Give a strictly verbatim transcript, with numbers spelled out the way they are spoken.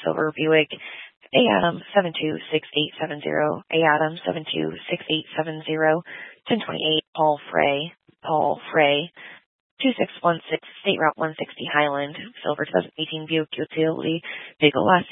Silver Buick. A Adam seven two six eight seven zero. A Adam seven two six eight seven zero. ten twenty-eight Paul Frey. Paul Frey. two six one six State Route one sixty Highland. Silver twenty eighteen Buick Utility. Vehicle last